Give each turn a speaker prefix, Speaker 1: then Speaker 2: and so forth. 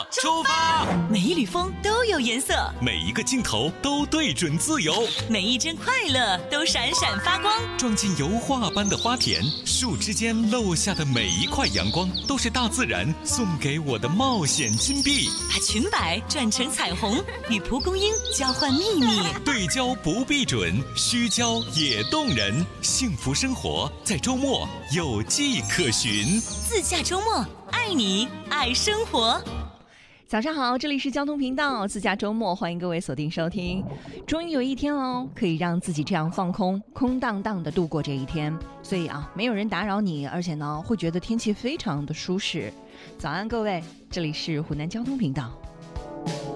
Speaker 1: 出发！
Speaker 2: 每一缕风都有颜色，
Speaker 1: 每一个镜头都对准自由，
Speaker 2: 每一帧快乐都闪闪发光。
Speaker 1: 撞进油画般的花田，树枝间漏下的每一块阳光，都是大自然送给我的冒险金币。
Speaker 2: 把裙摆转成彩虹，与蒲公英交换秘密。
Speaker 1: 对焦不必准，虚焦也动人。幸福生活在周末有迹可循。
Speaker 2: 自驾周末，爱你爱生活。
Speaker 3: 早上好，这里是交通频道自驾周末，欢迎各位锁定收听。终于有一天哦，可以让自己这样放空，空荡荡的度过这一天。所以没有人打扰你，而且呢，会觉得天气非常的舒适。早安各位，这里是湖南交通频道。